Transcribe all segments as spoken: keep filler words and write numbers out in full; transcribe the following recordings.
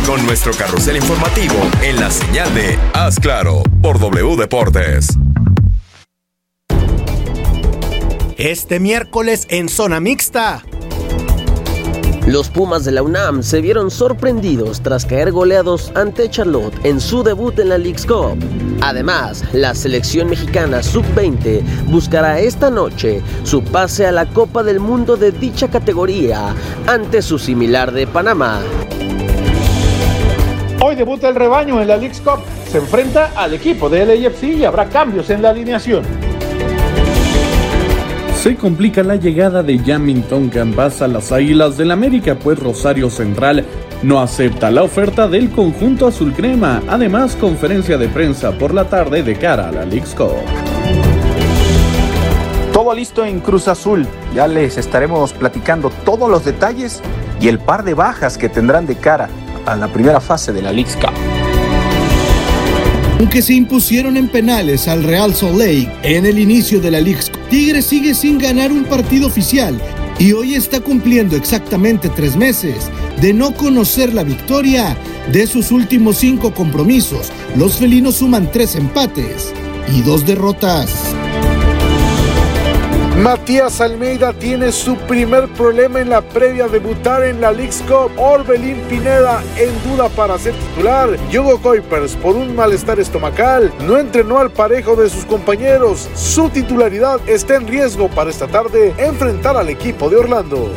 con nuestro carrusel informativo en la señal de Haz Claro por W Deportes. Este miércoles en Zona Mixta. Los Pumas de la UNAM se vieron sorprendidos tras caer goleados ante Charlotte en su debut en la Leagues Cup. Además, la selección mexicana sub veinte buscará esta noche su pase a la Copa del Mundo de dicha categoría ante su similar de Panamá. Hoy debuta el rebaño en la Leagues Cup. Se enfrenta al equipo de L A F C y habrá cambios en la alineación. Se complica la llegada de Yamilton Cambaz a las Águilas del América, pues Rosario Central no acepta la oferta del conjunto azul crema. Además, conferencia de prensa por la tarde de cara a la Leagues Cup. Todo listo en Cruz Azul. Ya les estaremos platicando todos los detalles y el par de bajas que tendrán de cara a la primera fase de la Leagues Cup. Aunque se impusieron en penales al Real Salt Lake en el inicio de la Leagues Cup, Tigres sigue sin ganar un partido oficial y hoy está cumpliendo exactamente tres meses de no conocer la victoria de sus últimos cinco compromisos. Los felinos suman tres empates y dos derrotas. Matías Almeida tiene su primer problema en la previa a debutar en la Leagues Cup. Orbelín Pineda en duda para ser titular. Hugo Kuipers, por un malestar estomacal, no entrenó al parejo de sus compañeros. Su titularidad está en riesgo para esta tarde enfrentar al equipo de Orlando.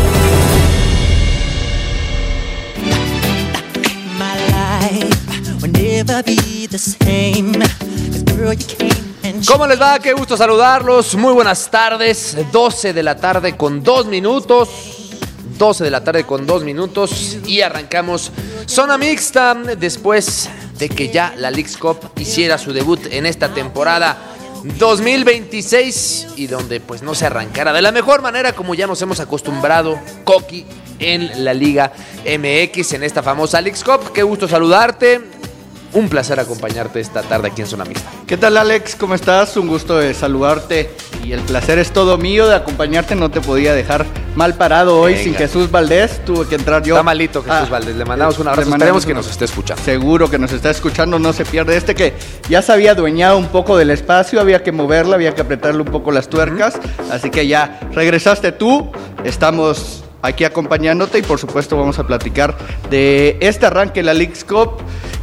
¿Cómo les va? Qué gusto saludarlos. Muy buenas tardes. doce de la tarde con dos minutos. doce de la tarde con dos minutos. Y arrancamos Zona Mixta después de que ya la Leagues Cup hiciera su debut en esta temporada dos mil veintiséis y donde pues no se arrancara de la mejor manera como ya nos hemos acostumbrado, Coqui, en la Liga M X, en esta famosa Leagues Cup. Qué gusto saludarte. Un placer acompañarte esta tarde aquí en Zona Mixta. ¿Qué tal, Alex? ¿Cómo estás? Un gusto de saludarte y el placer es todo mío de acompañarte. No te podía dejar mal parado hoy. Venga. Sin Jesús Valdés. Tuve que entrar yo. Está malito Jesús ah, Valdés. Le mandamos un abrazo. Esperemos que nos esté escuchando. Seguro que nos está escuchando. No se pierde este que ya se había adueñado un poco del espacio. Había que moverla, había que apretarle un poco las tuercas. Uh-huh. Así que ya regresaste tú. Estamos aquí acompañándote y por supuesto vamos a platicar de este arranque de la Leagues Cup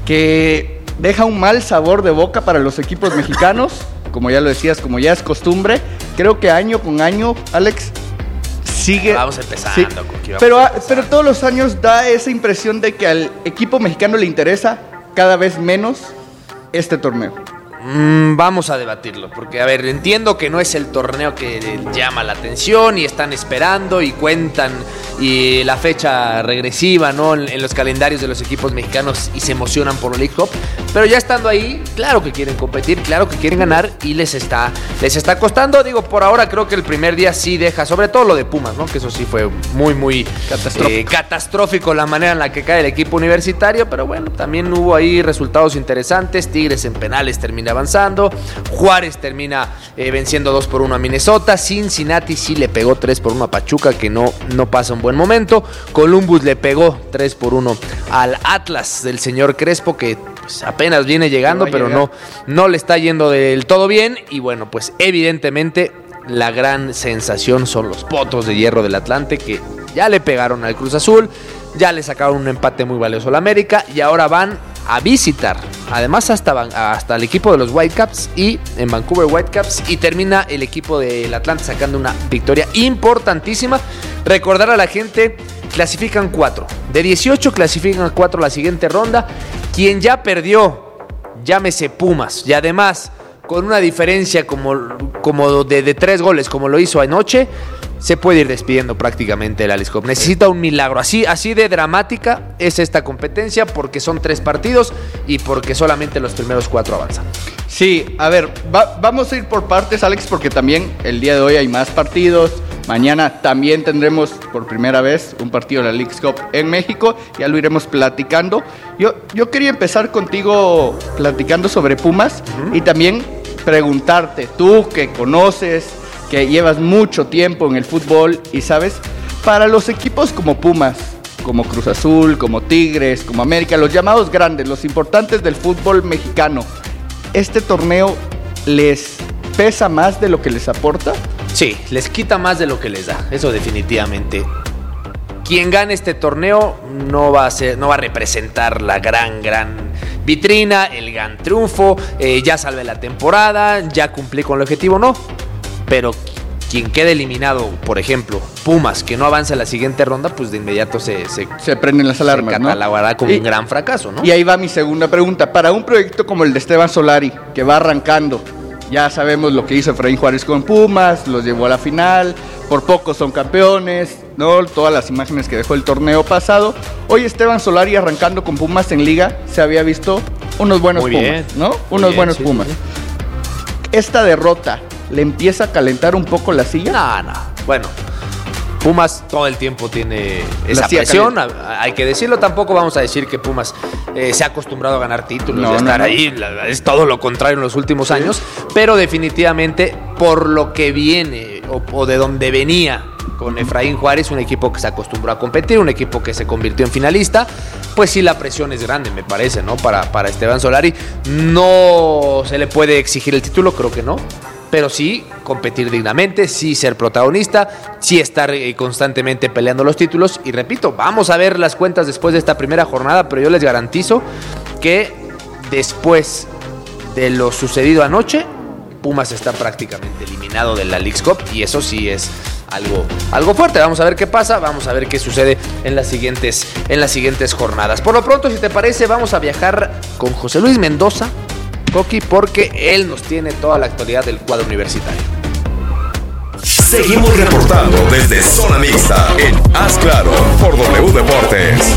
que deja un mal sabor de boca para los equipos mexicanos, como ya lo decías, como ya es costumbre. Creo que año con año, Alex, sigue... Vamos empezando. Sí, vamos pero, empezando. pero todos los años da esa impresión de que al equipo mexicano le interesa cada vez menos este torneo. Mm, vamos a debatirlo, porque a ver, entiendo que no es el torneo que llama la atención y están esperando y cuentan y la fecha regresiva, ¿no? En, en los calendarios de los equipos mexicanos y se emocionan por la League Cup, pero ya estando ahí, claro que quieren competir, claro que quieren ganar y les está, les está costando. Digo, por ahora creo que el primer día sí deja, sobre todo lo de Pumas, ¿no? Que eso sí fue muy, muy catastrófico, eh, catastrófico la manera en la que cae el equipo universitario, pero bueno, también hubo ahí resultados interesantes. Tigres en penales termina avanzando, Juárez termina eh, venciendo dos por uno a Minnesota, Cincinnati sí le pegó tres por uno a Pachuca, que no, no pasa un buen momento, Columbus le pegó tres por uno al Atlas del señor Crespo, que pues, apenas viene llegando, pero no, no le está yendo del todo bien, y bueno, pues evidentemente la gran sensación son los Potros de Hierro del Atlante, que ya le pegaron al Cruz Azul, ya le sacaron un empate muy valioso al América, y ahora van a visitar, además hasta, hasta el equipo de los Whitecaps y en Vancouver Whitecaps, y termina el equipo del Atlante sacando una victoria importantísima. Recordar a la gente, clasifican cuatro, de dieciocho clasifican cuatro la siguiente ronda. Quien ya perdió, llámese Pumas, y además con una diferencia como, como de, de tres goles como lo hizo anoche, se puede ir despidiendo prácticamente el Leagues Cup. Necesita un milagro. Así, así de dramática es esta competencia, porque son tres partidos y porque solamente los primeros cuatro avanzan. Sí, a ver, va, vamos a ir por partes, Alex, porque también el día de hoy hay más partidos. Mañana también tendremos por primera vez un partido de la Leagues Cup en México. Ya lo iremos platicando. Yo, yo quería empezar contigo platicando sobre Pumas, uh-huh, y también preguntarte, tú que conoces, que llevas mucho tiempo en el fútbol y sabes, para los equipos como Pumas, como Cruz Azul, como Tigres, como América, los llamados grandes, los importantes del fútbol mexicano, ¿este torneo les pesa más de lo que les aporta? Sí, les quita más de lo que les da, eso definitivamente. Quien gane este torneo no va a ser, no va a representar la gran, gran vitrina, el gran triunfo, eh, ya salvé la temporada, ya cumplí con el objetivo, no. Pero quien quede eliminado, por ejemplo, Pumas, que no avance a la siguiente ronda, pues de inmediato se, se, se prenden las alarmas, se catalogará como y, un gran fracaso, ¿no? Y ahí va mi segunda pregunta. Para un proyecto como el de Esteban Solari, que va arrancando, ya sabemos lo que hizo Efraín Juárez con Pumas, los llevó a la final, por poco son campeones, ¿no? Todas las imágenes que dejó el torneo pasado. Hoy Esteban Solari arrancando con Pumas en Liga, se había visto unos buenos Muy Pumas, bien. ¿no? Muy unos bien, buenos sí, Pumas. Sí. Esta derrota, ¿le empieza a calentar un poco la silla? No, no. Bueno, Pumas todo el tiempo tiene esa presión, caliente. Hay que decirlo. Tampoco vamos a decir que Pumas eh, se ha acostumbrado a ganar títulos, no, de estar no, no. ahí. Es todo lo contrario en los últimos sí. años. Pero definitivamente, por lo que viene o, o de donde venía con Efraín Juárez, un equipo que se acostumbró a competir, un equipo que se convirtió en finalista, pues sí, la presión es grande, me parece, ¿no? Para, para Esteban Solari. No se le puede exigir el título, creo que no. Pero sí competir dignamente, sí ser protagonista, sí estar eh, constantemente peleando los títulos. Y repito, vamos a ver las cuentas después de esta primera jornada, pero yo les garantizo que después de lo sucedido anoche, Pumas está prácticamente eliminado de la Leagues Cup, y eso sí es algo, algo fuerte. Vamos a ver qué pasa, vamos a ver qué sucede en las siguientes, en las siguientes jornadas. Por lo pronto, si te parece, vamos a viajar con José Luis Mendoza, Coqui, porque él nos tiene toda la actualidad del cuadro universitario. Seguimos reportando desde Zona Mixta en Haz Claro por W Deportes.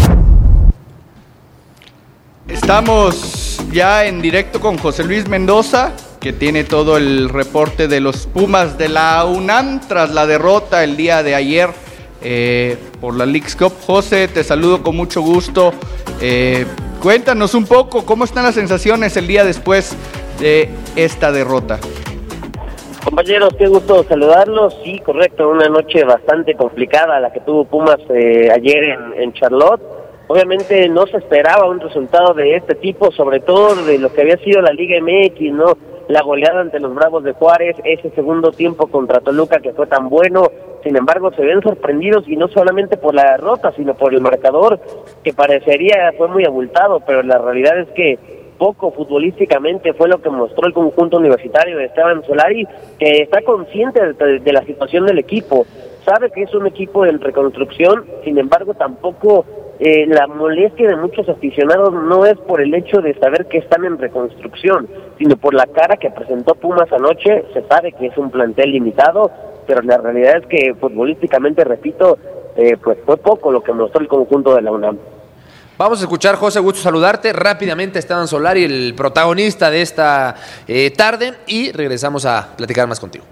Estamos ya en directo con José Luis Mendoza, que tiene todo el reporte de los Pumas de la UNAM tras la derrota el día de ayer eh, por la Leagues Cup. José, te saludo con mucho gusto. Eh, Cuéntanos un poco, ¿cómo están las sensaciones el día después de esta derrota? Compañeros, qué gusto saludarlos. Sí, correcto, una noche bastante complicada la que tuvo Pumas eh, ayer en, en Charlotte. Obviamente no se esperaba un resultado de este tipo, sobre todo de lo que había sido la Liga M X, ¿no? La goleada ante los Bravos de Juárez, ese segundo tiempo contra Toluca que fue tan bueno. Sin embargo, se ven sorprendidos, y no solamente por la derrota, sino por el marcador, que parecería fue muy abultado, pero la realidad es que poco futbolísticamente fue lo que mostró el conjunto universitario de Esteban Solari, que está consciente de, de la situación del equipo, sabe que es un equipo en reconstrucción. Sin embargo, tampoco eh, la molestia de muchos aficionados no es por el hecho de saber que están en reconstrucción, sino por la cara que presentó Pumas anoche. Se sabe que es un plantel limitado, pero la realidad es que futbolísticamente, repito, eh, pues fue poco lo que mostró el conjunto de la UNAM. Vamos a escuchar, José, gusto saludarte. Rápidamente, Esteban Solari, el protagonista de esta eh, tarde, y regresamos a platicar más contigo.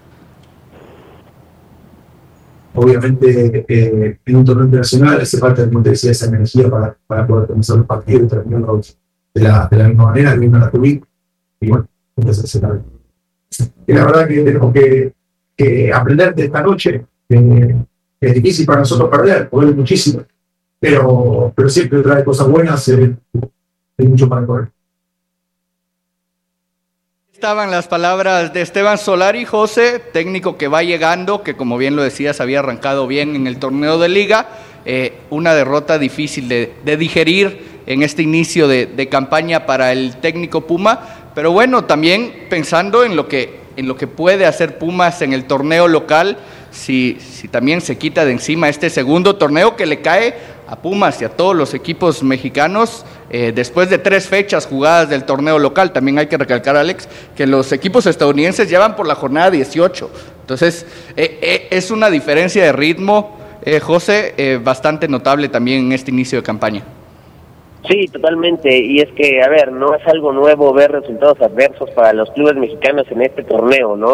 Obviamente, eh, en un torneo internacional hace falta, como te decía, esa energía para, para poder comenzar los partidos y terminarlos de la, de la misma manera, que no la tuvimos. Y bueno, entonces se sabe. Y la verdad que tenemos que, que aprender de esta noche, eh, es difícil para nosotros perder, poder muchísimo, pero, pero siempre trae cosas buenas, eh, hay mucho para correr. Estaban las palabras de Esteban Solari, José, técnico que va llegando, que como bien lo decías, había arrancado bien en el torneo de liga, eh, una derrota difícil de, de digerir en este inicio de, de campaña para el técnico Puma, pero bueno, también pensando en lo que, en lo que puede hacer Pumas en el torneo local, si, si también se quita de encima este segundo torneo que le cae a Pumas y a todos los equipos mexicanos, eh, después de tres fechas jugadas del torneo local. También hay que recalcar, Alex, que los equipos estadounidenses ya van por la jornada dieciocho. Entonces, eh, eh, es una diferencia de ritmo, eh, José, eh, bastante notable también en este inicio de campaña. Sí, totalmente, y es que, a ver, no es algo nuevo ver resultados adversos para los clubes mexicanos en este torneo, ¿no?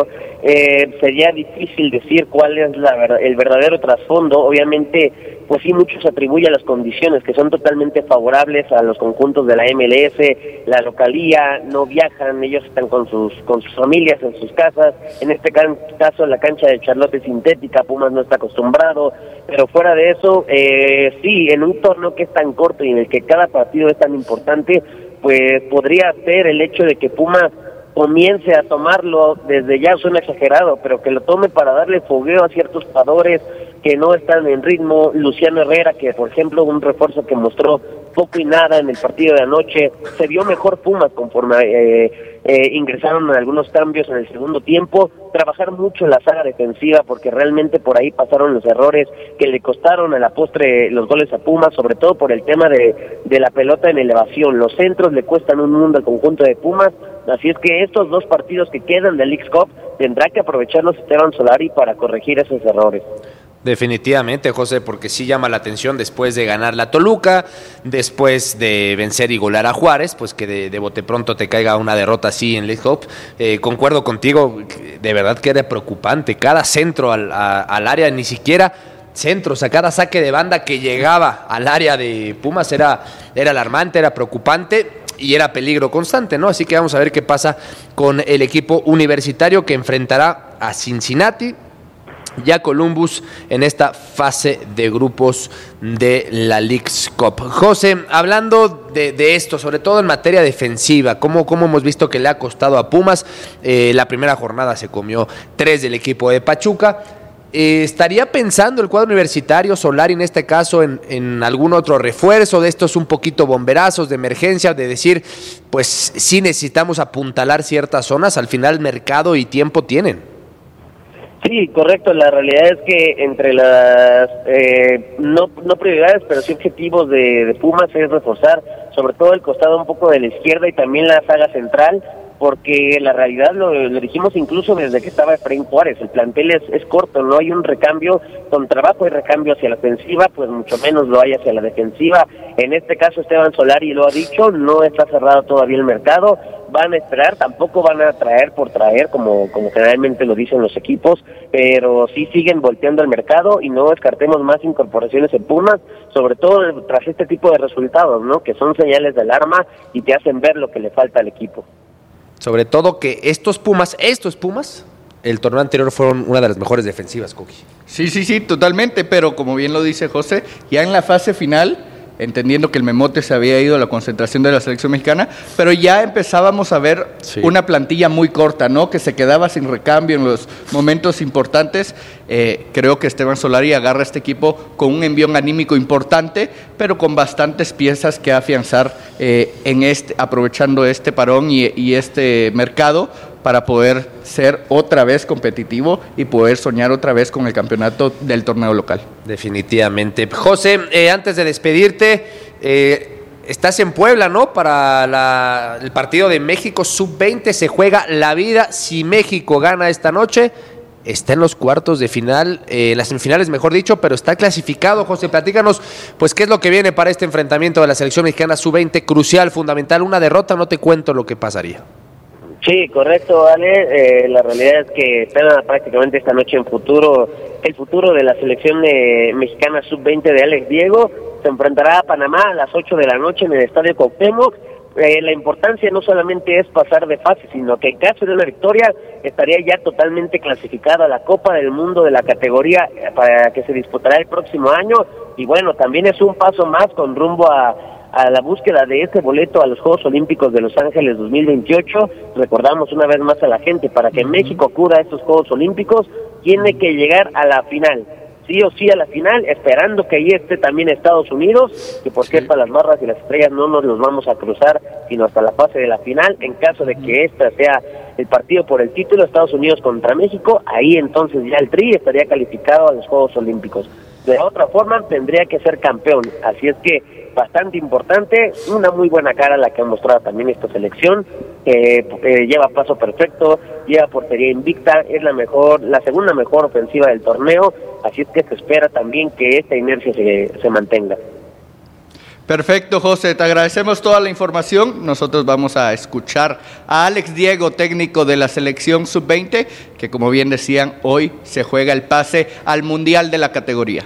eh, sería difícil decir cuál es la, el verdadero trasfondo. Obviamente, pues sí, mucho se atribuye a las condiciones que son totalmente favorables a los conjuntos de la M L S, la localía, no viajan, ellos están con sus con sus familias en sus casas. En este caso, la cancha de Charlotte es sintética, Pumas no está acostumbrado, pero fuera de eso, eh, sí, en un torneo que es tan corto y en el que cada partido es tan importante, pues podría ser el hecho de que Pumas comience a tomarlo desde ya, suena exagerado, pero que lo tome para darle fogueo a ciertos jugadores que no están en ritmo. Luciano Herrera, que por ejemplo, un refuerzo que mostró poco y nada en el partido de anoche, se vio mejor Pumas conforme eh, eh, ingresaron algunos cambios en el segundo tiempo, trabajar mucho en la saga defensiva, porque realmente por ahí pasaron los errores que le costaron a la postre los goles a Pumas, sobre todo por el tema de, de la pelota en elevación. Los centros le cuestan un mundo al conjunto de Pumas, así es que estos dos partidos que quedan del Leagues Cup tendrá que aprovecharlos Esteban Solari para corregir esos errores. Definitivamente, José, porque sí llama la atención después de ganar la Toluca, después de vencer y golear a Juárez, pues que de, de bote pronto te caiga una derrota así en League Cup. Eh, concuerdo contigo, de verdad que era preocupante. Cada centro al, a, al área, ni siquiera centros, a cada saque de banda que llegaba al área de Pumas era, era alarmante, era preocupante y era peligro constante, ¿no? Así que vamos a ver qué pasa con el equipo universitario que enfrentará a Cincinnati y a Columbus en esta fase de grupos de la Leagues Cup. José, hablando de, de esto, sobre todo en materia defensiva, ¿cómo, cómo hemos visto que le ha costado a Pumas? Eh, la primera jornada se comió tres del equipo de Pachuca. Eh, ¿Estaría pensando el cuadro universitario, Solari en este caso, en, en algún otro refuerzo de estos un poquito bomberazos de emergencia, de decir, pues sí necesitamos apuntalar ciertas zonas? Al final mercado y tiempo tienen. Sí, correcto. La realidad es que entre las, eh, no, no prioridades, pero sí objetivos de, de Pumas es reforzar, sobre todo el costado un poco de la izquierda y también la saga central, porque la realidad lo, lo dijimos incluso desde que estaba Efraín Juárez, el plantel es, es corto, no hay un recambio, con trabajo y recambio hacia la ofensiva, pues mucho menos lo hay hacia la defensiva. En este caso Esteban Solari lo ha dicho, no está cerrado todavía el mercado, van a esperar, tampoco van a traer por traer como, como generalmente lo dicen los equipos, pero sí siguen volteando el mercado y no descartemos más incorporaciones en Pumas, sobre todo tras este tipo de resultados, ¿no? Que son señales de alarma y te hacen ver lo que le falta al equipo. Sobre todo que estos Pumas, estos Pumas, el torneo anterior fueron una de las mejores defensivas, Coqui. Sí, sí, sí, totalmente, pero como bien lo dice José, ya en la fase final, entendiendo que el Memote se había ido a la concentración de la selección mexicana, pero ya empezábamos a ver sí. una plantilla muy corta, ¿no? Que se quedaba sin recambio en los momentos importantes. Eh, creo que Esteban Solari agarra este equipo con un envión anímico importante, pero con bastantes piezas que afianzar eh, en este, aprovechando este parón y, y este mercado para poder ser otra vez competitivo y poder soñar otra vez con el campeonato del torneo local. Definitivamente. José, eh, antes de despedirte, eh, estás en Puebla, ¿no? Para la, el partido de México sub veinte se juega la vida. Si México gana esta noche, está en los cuartos de final, eh, las semifinales mejor dicho, pero está clasificado. José, platícanos, pues, ¿qué es lo que viene para este enfrentamiento de la selección mexicana sub veinte? Crucial, fundamental, una derrota, no te cuento lo que pasaría. Sí, correcto, Ale. Eh, la realidad es que está prácticamente esta noche en futuro, el futuro de la selección de mexicana sub veinte de Alex Diego. Se enfrentará a Panamá a las ocho de la noche en el Estadio Cuauhtémoc. Eh, la importancia no solamente es pasar de fase, sino que en caso de una victoria estaría ya totalmente clasificada a la Copa del Mundo de la categoría para que se disputará el próximo año. Y bueno, también es un paso más con rumbo a a la búsqueda de este boleto a los Juegos Olímpicos de Los Ángeles dos mil veintiocho. Recordamos una vez más a la gente, para que México acuda a estos Juegos Olímpicos, tiene que llegar a la final, sí o sí a la final, esperando que ahí esté también Estados Unidos, que por cierto, sí, las barras y las estrellas no nos los vamos a cruzar, sino hasta la fase de la final. En caso de que esta sea el partido por el título, Estados Unidos contra México, ahí entonces ya el Tri estaría calificado a los Juegos Olímpicos. De otra forma, tendría que ser campeón, así es que bastante importante, una muy buena cara la que ha mostrado también esta selección, eh, eh, lleva paso perfecto, lleva portería invicta, es la mejor, la segunda mejor ofensiva del torneo, así es que se espera también que esta inercia se, se mantenga. Perfecto, José, te agradecemos toda la información. Nosotros vamos a escuchar a Alex Diego, técnico de la selección sub veinte, que como bien decían, hoy se juega el pase al Mundial de la categoría.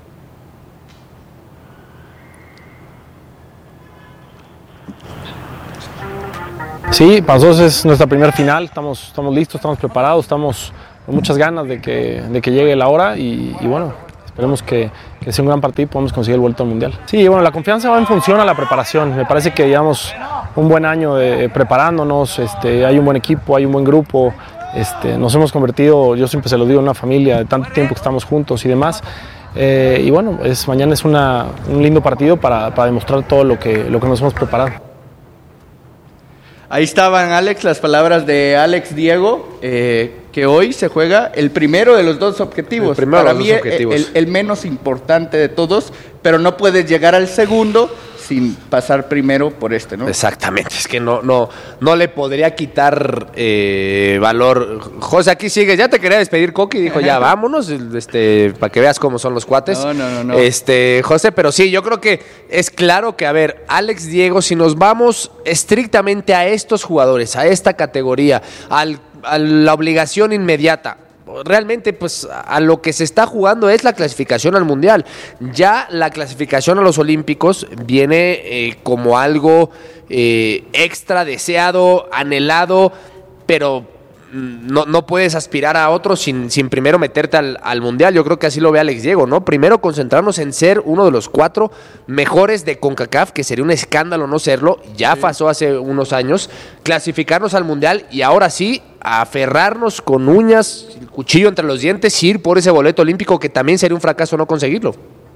Sí, para nosotros es nuestra primera final, estamos, estamos listos, estamos preparados, estamos con muchas ganas de que, de que llegue la hora y, y bueno, esperemos que, que sea un gran partido y podamos conseguir el vuelto al Mundial. Sí, bueno, la confianza va en función a la preparación. Me parece que llevamos un buen año de, preparándonos, este, hay un buen equipo, hay un buen grupo. Este, nos hemos convertido, yo siempre se lo digo, en una familia de tanto tiempo que estamos juntos y demás. Eh, y bueno, es, mañana es una, un lindo partido para, para demostrar todo lo que, lo que nos hemos preparado. Ahí estaban, Alex, las palabras de Alex Diego, eh, que hoy se juega el primero de los dos objetivos. El primero Para de los mí dos objetivos. El, el menos importante de todos, pero no puedes llegar al segundo sin pasar primero por este, ¿no? Exactamente, es que no, no, no le podría quitar eh, valor. José, aquí sigue, ya te quería despedir, Coqui, dijo ya vámonos, este, para que veas cómo son los cuates. No, no, no, no. Este, José, pero sí, yo creo que es claro que, a ver, Alex Diego, si nos vamos estrictamente a estos jugadores, a esta categoría, al, a la obligación inmediata, realmente pues a lo que se está jugando es la clasificación al Mundial. Ya la clasificación a los Olímpicos viene eh, como algo eh, extra deseado, anhelado, pero no, no puedes aspirar a otro sin, sin primero meterte al, al Mundial. Yo creo que así lo ve Alex Diego, ¿no? Primero concentrarnos en ser uno de los cuatro mejores de CONCACAF, que sería un escándalo no serlo, ya sí. pasó hace unos años, clasificarnos al Mundial y ahora sí aferrarnos con uñas, el cuchillo entre los dientes, ir por ese boleto olímpico, que también sería un fracaso no conseguirlo.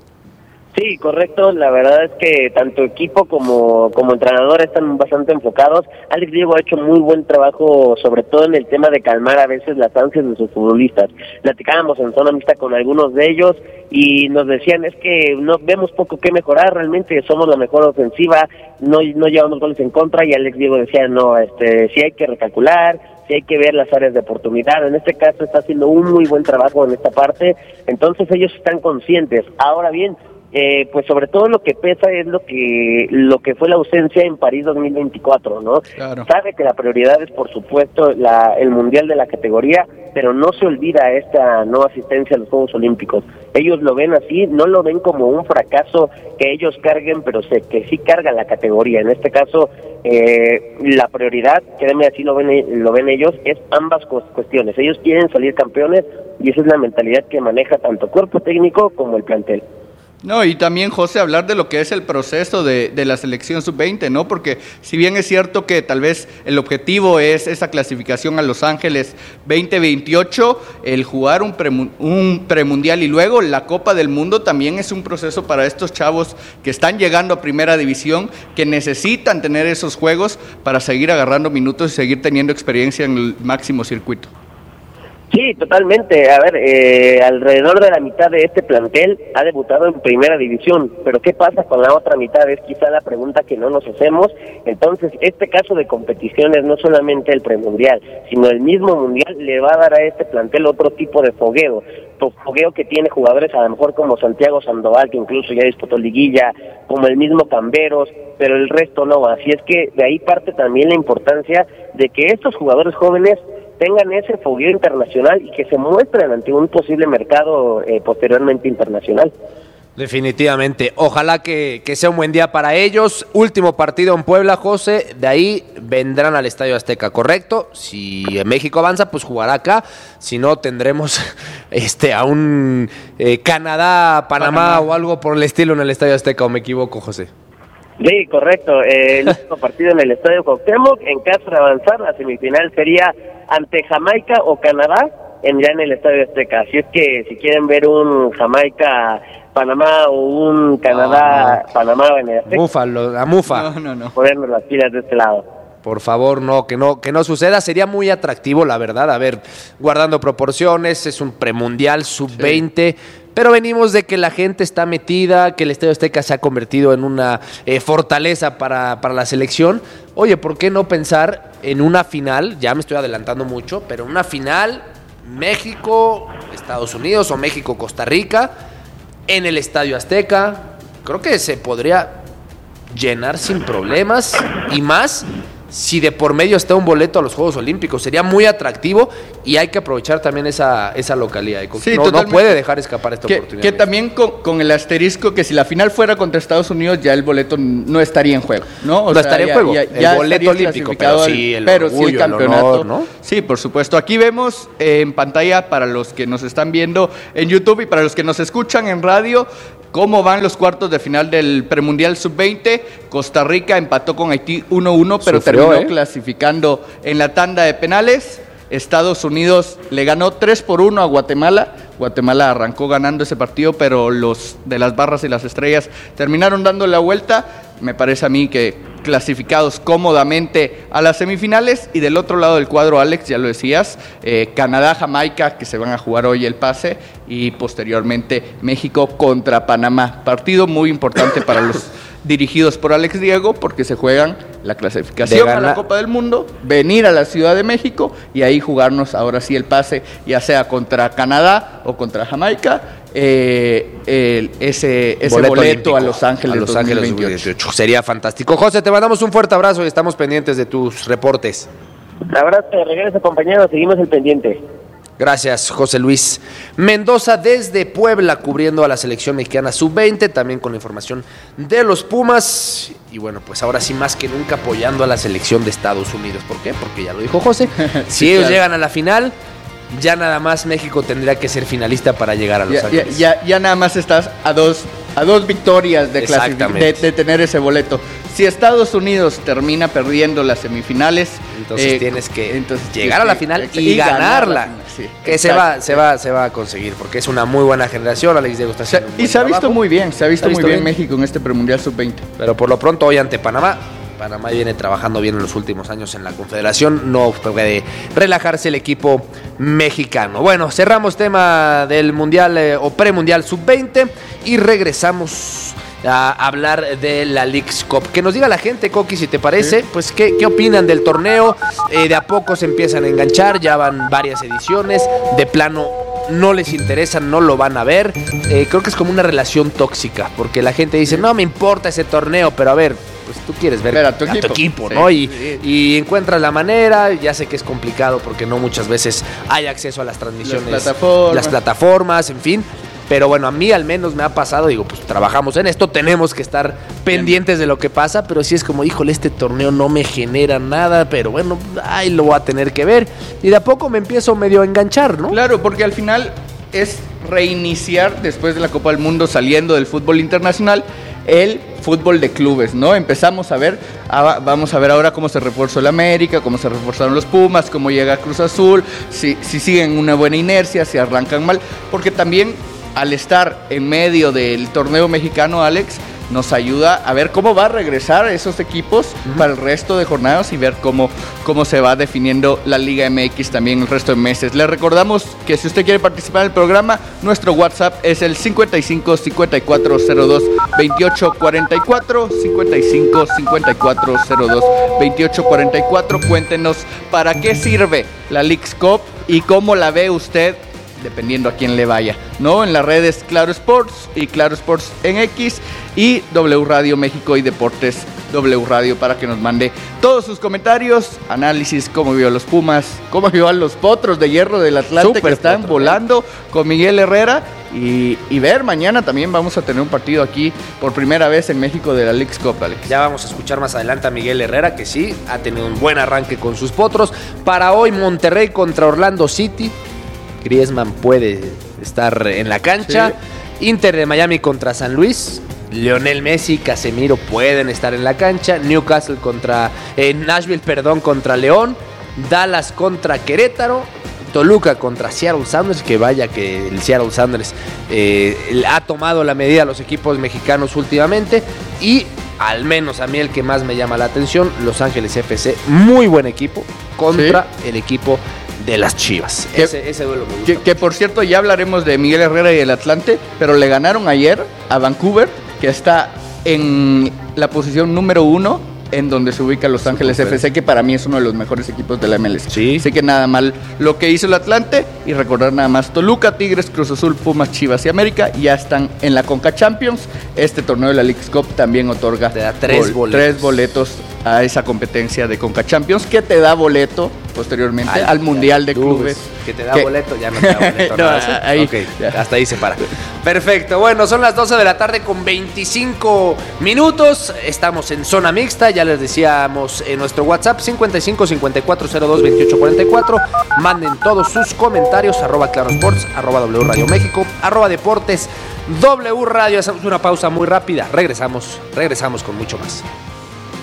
Sí, correcto. La verdad es que tanto equipo como como entrenador están bastante enfocados. Alex Diego ha hecho muy buen trabajo, sobre todo en el tema de calmar a veces las ansias de sus futbolistas. Platicábamos en zona mixta con algunos de ellos y nos decían, es que no vemos poco que mejorar, realmente somos la mejor ofensiva, no no llevamos goles en contra, y Alex Diego decía, no, este sí hay que recalcular, sí hay que ver las áreas de oportunidad. En este caso está haciendo un muy buen trabajo en esta parte, entonces ellos están conscientes. Ahora bien, Eh, pues sobre todo lo que pesa es lo que lo que fue la ausencia en París dos mil veinticuatro, ¿no? Claro. Sabe que la prioridad es, por supuesto, la, el Mundial de la categoría, pero no se olvida esta no asistencia a los Juegos Olímpicos. Ellos lo ven así, no lo ven como un fracaso que ellos carguen, pero sé que sí carga la categoría. En este caso, eh, la prioridad, créeme, así lo ven, lo ven ellos, es ambas cuestiones. Ellos quieren salir campeones y esa es la mentalidad que maneja tanto el cuerpo técnico como el plantel. No, y también, José, hablar de lo que es el proceso de, de la selección sub veinte, ¿no? Porque si bien es cierto que tal vez el objetivo es esa clasificación a Los Ángeles veinte veintiocho, el jugar un, pre, un premundial y luego la Copa del Mundo también es un proceso para estos chavos que están llegando a primera división, que necesitan tener esos juegos para seguir agarrando minutos y seguir teniendo experiencia en el máximo circuito. Sí, totalmente. A ver, eh, alrededor de la mitad de este plantel ha debutado en primera división, pero ¿qué pasa con la otra mitad? Es quizá la pregunta que no nos hacemos. Entonces, este caso de competiciones, no solamente el premundial, sino el mismo mundial, le va a dar a este plantel otro tipo de fogueo. Fogueo que tiene jugadores a lo mejor como Santiago Sandoval, que incluso ya disputó liguilla, como el mismo Camberos, pero el resto no. Así es que de ahí parte también la importancia de que estos jugadores jóvenes tengan ese fogueo internacional y que se muestren ante un posible mercado eh, posteriormente internacional. Definitivamente, ojalá que, que sea un buen día para ellos. Último partido en Puebla, José, de ahí vendrán al Estadio Azteca, ¿correcto? Si México avanza, pues jugará acá, si no tendremos este a un eh, Canadá, Panamá, Panamá o algo por el estilo en el Estadio Azteca, ¿o me equivoco, José? Sí, correcto. Eh, el último partido en el Estadio Cuauhtémoc, en caso de avanzar, la semifinal sería ante Jamaica o Canadá, en, ya en el Estadio Azteca. Así es que si quieren ver un Jamaica-Panamá o un Canadá-Panamá en el Azteca, Mufa, lo, la mufa. No, no, no. Ponernos las pilas de este lado. Por favor, no, que no, que no suceda. Sería muy atractivo, la verdad. A ver, guardando proporciones, es un premundial sub veinte. Sí. Pero venimos de que la gente está metida, que el Estadio Azteca se ha convertido en una eh, fortaleza para, para la selección. Oye, ¿por qué no pensar en una final? Ya me estoy adelantando mucho, pero una final México, Estados Unidos o México, Costa Rica, en el Estadio Azteca. Creo que se podría llenar sin problemas y más si de por medio está un boleto a los Juegos Olímpicos. Sería muy atractivo y hay que aprovechar también esa, esa localidad. Sí, no, no puede dejar escapar esta que, oportunidad. Que también con, con el asterisco que si la final fuera contra Estados Unidos, ya el boleto no estaría en juego, ¿no? O no sea, estaría ya, en juego, ya, el ya boleto olímpico, pero sí el, pero orgullo, sí el campeonato. El honor, ¿no? Sí, por supuesto. Aquí vemos eh, en pantalla, para los que nos están viendo en YouTube y para los que nos escuchan en radio, cómo van los cuartos de final del premundial sub veinte. Costa Rica empató con Haití uno uno, pero Sufrió, terminó eh. clasificando en la tanda de penales. Estados Unidos le ganó tres por uno a Guatemala. Guatemala arrancó ganando ese partido, pero los de las barras y las estrellas terminaron dando la vuelta. Me parece a mí que clasificados cómodamente a las semifinales. Y del otro lado del cuadro, Alex, ya lo decías, eh, Canadá, Jamaica, que se van a jugar hoy el pase, y posteriormente México contra Panamá. Partido muy importante para los dirigidos por Alex Diego, porque se juegan la clasificación a la Copa del Mundo, venir a la Ciudad de México y ahí jugarnos ahora sí el pase, ya sea contra Canadá o contra Jamaica, eh, el, ese, ese boleto, boleto a Los Ángeles, a Los Ángeles dos mil veintiocho. Sería fantástico. José, te mandamos un fuerte abrazo y estamos pendientes de tus reportes. Abrazo, regresa compañero, seguimos el pendiente. Gracias, José Luis Mendoza desde Puebla, cubriendo a la selección mexicana sub veinte, también con información de los Pumas. Y bueno, pues ahora sí más que nunca apoyando a la selección de Estados Unidos. ¿Por qué? Porque ya lo dijo José, si sí, ellos claro. llegan a la final, ya nada más México tendría que ser finalista para llegar a Los ya, Ángeles. Ya, ya, ya nada más estás a dos, a dos victorias de, de, de tener ese boleto. Si Estados Unidos termina perdiendo las semifinales, entonces eh, tienes que entonces llegar a la final y, y ganarla. Ganar sí, que se va, se va, se va a conseguir, porque es una muy buena generación. Alex Diego está haciendo un buen Y se ha visto trabajo. muy bien, se ha visto, se ha visto muy bien, bien México en este premundial sub veinte. Pero por lo pronto hoy ante Panamá. Panamá viene trabajando bien en los últimos años en la Confederación, no puede relajarse el equipo mexicano. Bueno, cerramos tema del Mundial eh, o Premundial sub veinte y regresamos a hablar de la Leagues Cup. Que nos diga la gente, Coqui, si te parece, sí. pues qué, qué opinan del torneo. Eh, de a poco se empiezan a enganchar, ya van varias ediciones, de plano no les interesa, no lo van a ver. Eh, creo que es como una relación tóxica, porque la gente dice, no me importa ese torneo, pero a ver, pues tú quieres ver, ver a tu a equipo, tu equipo sí, ¿no? Y, sí. y encuentras la manera. Ya sé que es complicado porque no muchas veces hay acceso a las transmisiones, las plataformas, las plataformas en fin. Pero bueno, a mí al menos me ha pasado, digo, pues trabajamos en esto, tenemos que estar pendientes de lo que pasa, pero sí es como, híjole, este torneo no me genera nada, pero bueno, ahí lo voy a tener que ver. Y de a poco me empiezo medio a enganchar, ¿no? Claro, porque al final es reiniciar, después de la Copa del Mundo, saliendo del fútbol internacional, el fútbol de clubes, ¿no? Empezamos a ver, a, vamos a ver ahora cómo se refuerzó el América, cómo se reforzaron los Pumas, cómo llega Cruz Azul, si, si siguen una buena inercia, si arrancan mal, porque también al estar en medio del torneo mexicano, Alex, nos ayuda a ver cómo va a regresar esos equipos uh-huh. para el resto de jornadas y ver cómo, cómo se va definiendo la Liga M X también el resto de meses. Le recordamos que si usted quiere participar en el programa, nuestro WhatsApp es el cincuenta y cinco, cincuenta y cuatro cero dos, veintiocho cuarenta y cuatro, cincuenta y cinco, cincuenta y cuatro cero dos, veintiocho cuarenta y cuatro. Cuéntenos para qué sirve la Leagues Cup y cómo la ve usted, dependiendo a quién le vaya, ¿no? En las redes Claro Sports y Claro Sports en X y W Radio México y Deportes W Radio, para que nos mande todos sus comentarios, análisis, cómo vio a los Pumas, cómo vio a los Potros de Hierro del Atlante Super que están potro, volando ¿eh? con Miguel Herrera y, y ver, mañana también vamos a tener un partido aquí por primera vez en México de la Leagues Cup, Alex. Ya vamos a escuchar más adelante a Miguel Herrera, que sí, ha tenido un buen arranque con sus Potros. Para hoy, Monterrey contra Orlando City. Griezmann puede estar en la cancha. Sí. Inter de Miami contra San Luis. Lionel Messi, Casemiro pueden estar en la cancha. Newcastle contra eh, Nashville, perdón, contra León. Dallas contra Querétaro. Toluca contra Seattle Sounders, que vaya que el Seattle Sounders eh, ha tomado la medida a los equipos mexicanos últimamente. Y al menos a mí el que más me llama la atención, Los Ángeles F C, muy buen equipo contra sí. el equipo de las Chivas. Que, ese, ese duelo me gusta. Que, que por cierto, ya hablaremos de Miguel Herrera y el Atlante, pero le ganaron ayer a Vancouver, que está en la posición número uno en donde se ubica Los Ángeles F C, que para mí es uno de los mejores equipos de la M L S. Sí. Así que nada mal lo que hizo el Atlante, y recordar nada más, Toluca, Tigres, Cruz Azul, Pumas, Chivas y América ya están en la Conca Champions. Este torneo de la Leagues Cup también otorga te da tres, bol- boletos. tres boletos a esa competencia de Conca Champions, que te da boleto posteriormente al, al Mundial de Clubes. Que te da que... boleto, ya no te da boleto. no, nada, ahí, okay, hasta ahí se para. Perfecto, bueno, son las doce de la tarde con veinticinco minutos. Estamos en zona mixta, ya les decíamos en nuestro WhatsApp cincuenta y cinco, cincuenta y cuatro, cero dos, veintiocho cuarenta y cuatro. Manden todos sus comentarios, arroba Claro Sports, arroba W Radio México, arroba Deportes W Radio. Hacemos una pausa muy rápida, regresamos, regresamos con mucho más.